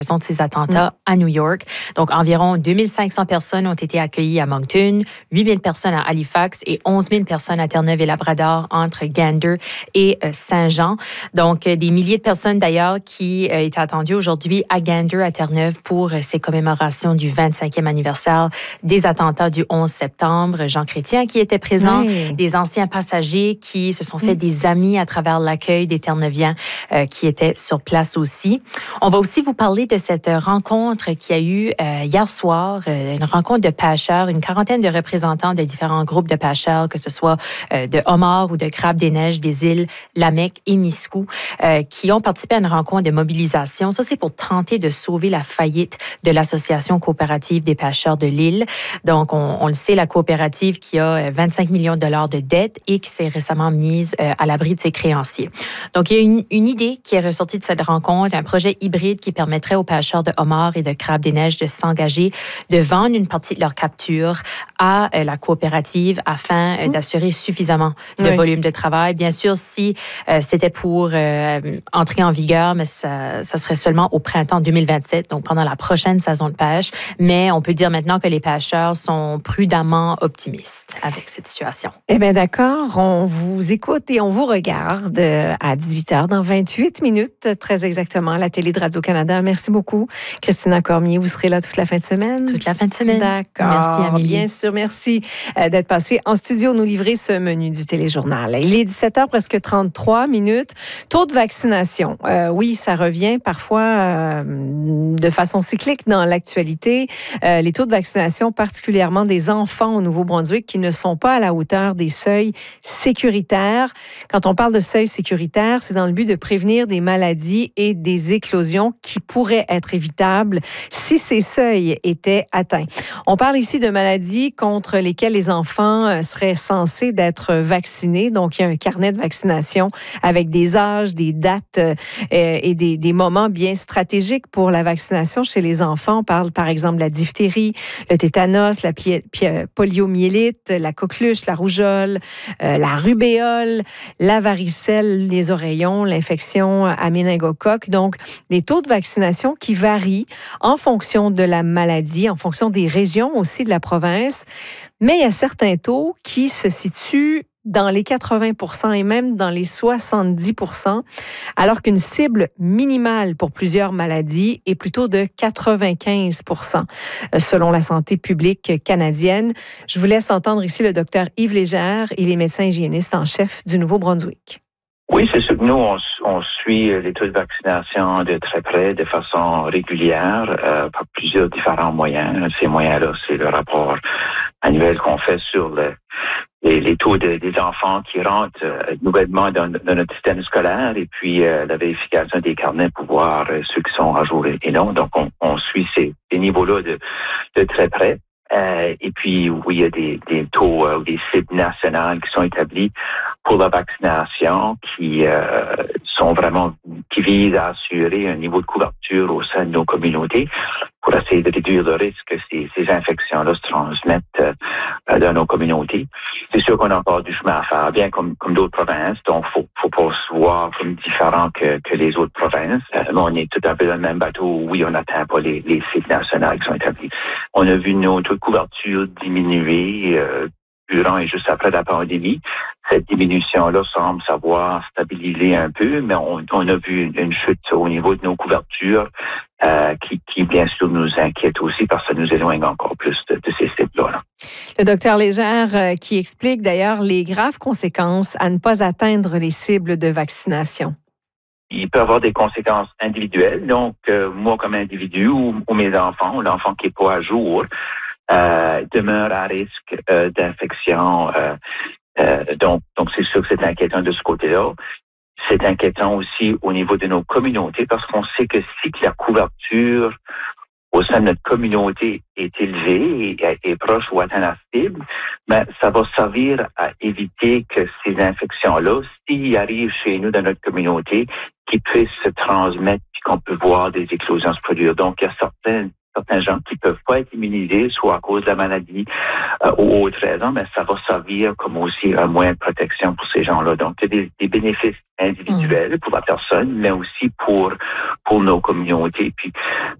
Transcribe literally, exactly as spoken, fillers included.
de ces attentats mmh. à New York. Donc, environ deux mille cinq cents personnes ont été accueillies à Moncton, huit mille personnes à Halifax et onze mille personnes à Terre-Neuve et Labrador entre Gander et euh, Saint-Jean. Donc, euh, des milliers de personnes d'ailleurs qui euh, étaient attendues aujourd'hui à Gander, à Terre-Neuve pour euh, ces commémorations du vingt-cinquième anniversaire des attentats du onze septembre. Jean Chrétien qui était présent, oui. des anciens passagers qui se sont fait mmh. des amis à travers l'accueil des Terre-Neuviens euh, qui étaient sur place aussi. On va aussi vous parler de cette rencontre qu'il y a eu euh, hier soir, euh, une rencontre de pêcheurs, une quarantaine de représentants de différents groupes de pêcheurs, que ce soit euh, de homards ou de crabes des neiges des îles Lamec et Miscou, euh, qui ont participé à une rencontre de mobilisation. Ça, c'est pour tenter de sauver la faillite de l'Association coopérative des pêcheurs de l'île. Donc, on, on le sait, la coopérative qui a vingt-cinq millions de dollars de dettes et qui s'est récemment mise euh, à l'abri de ses créanciers. Donc, il y a une, une idée qui est ressortie de cette rencontre, un projet hybride qui permettrait aux pêcheurs de homards et de crabes des neiges de s'engager, de vendre une partie de leur capture à euh, la coopérative afin euh, d'assurer suffisamment de oui. volume de travail. Bien sûr, si euh, c'était pour euh, entrer en vigueur, mais ça, ça serait seulement au printemps deux mille vingt-sept, donc pendant la prochaine saison de pêche. Mais on peut dire maintenant que les pêcheurs sont prudemment optimistes avec cette situation. Eh bien, d'accord. On vous écoute et on vous regarde à dix-huit heures dans vingt-huit minutes, très exactement, à la télé de Radio-Canada. Merci beaucoup. Christina Cormier, vous serez là toute la fin de semaine? Toute la fin de semaine. D'accord. Merci, Amélie. Bien sûr, merci d'être passé en studio nous livrer ce menu du téléjournal. Il est dix-sept heures, presque trente-trois minutes. Taux de vaccination. Euh, oui, ça revient parfois euh, de façon cyclique dans l'actualité. Euh, les taux de vaccination, particulièrement des enfants au Nouveau-Brunswick, qui ne sont pas à la hauteur des seuils sécuritaires. Quand on parle de seuil sécuritaire, c'est dans le but de prévenir des maladies et des éclosions qui pourraient être évitables si ces seuils étaient atteints. On parle ici de maladies contre lesquelles les enfants seraient censés d'être vaccinés. Donc, il y a un carnet de vaccination avec des âges, des dates euh, et des, des moments bien stratégiques pour la vaccination chez les enfants. On parle par exemple de la diphtérie, le tétanos, la pi- pi- poliomyélite, la coqueluche, la rougeole, euh, la rubéole, la varicelle, les oreillons, l'infection à méningocoque. Donc, les taux de vaccination qui varient en fonction de la maladie, en fonction des régions aussi de la province. Mais il y a certains taux qui se situent dans les quatre-vingts pour cent et même dans les soixante-dix pour cent, alors qu'une cible minimale pour plusieurs maladies est plutôt de quatre-vingt-quinze pour cent, selon la santé publique canadienne. Je vous laisse entendre ici le docteur Yves Légère. Il est médecin hygiéniste en chef du Nouveau-Brunswick. Oui, c'est sûr que nous, on, on suit les taux de vaccination de très près, de façon régulière, euh, par plusieurs différents moyens. Ces moyens-là, c'est le rapport annuel qu'on fait sur le, les, les taux de, des enfants qui rentrent euh, nouvellement dans, dans notre système scolaire et puis euh, la vérification des carnets pour voir euh, ceux qui sont à jour et non. Donc, on, on suit ces, ces niveaux-là de, de très près. Euh, et puis, oui, il y a des, des taux ou euh, des cibles nationales qui sont établis pour la vaccination qui euh, sont vraiment, qui visent à assurer un niveau de couverture au sein de nos communautés pour essayer de réduire le risque que ces, ces infections-là se transmettent euh, dans nos communautés. C'est sûr qu'on a encore du chemin à faire, bien comme, comme d'autres provinces, donc faut, faut pas se voir comme différent que, que les autres provinces. Euh, mais on est tout un peu dans le même bateau. Oui, on n'atteint pas les, les cibles nationales qui sont établies. On a vu nos taux de couverture diminuer euh, durant et juste après la pandémie. Cette diminution-là semble savoir stabiliser un peu, mais on, on a vu une, une chute au niveau de nos couvertures euh, qui, qui, bien sûr, nous inquiète aussi parce que ça nous éloigne encore plus de, de ces cibles-là. Le docteur Légère euh, qui explique d'ailleurs les graves conséquences à ne pas atteindre les cibles de vaccination. Il peut y avoir des conséquences individuelles. Donc, euh, moi, comme individu ou, ou mes enfants, ou l'enfant qui n'est pas à jour, euh, demeure à risque euh, d'infection. Euh, euh, donc, donc, c'est sûr que c'est inquiétant de ce côté-là. C'est inquiétant aussi au niveau de nos communautés parce qu'on sait que si la couverture au sein de notre communauté est élevée et est proche ou atteint la cible, ben, ça va servir à éviter que ces infections-là, s'ils arrivent chez nous dans notre communauté, qu'ils puissent se transmettre et qu'on peut voir des éclosions se produire. Donc, il y a certains certains gens qui peuvent pas être immunisés, soit à cause de la maladie euh, ou autre raison, mais ça va servir comme aussi un moyen de protection pour ces gens-là. Donc, il y a des, des bénéfices individuels mmh. pour la personne, mais aussi pour pour nos communautés. Puis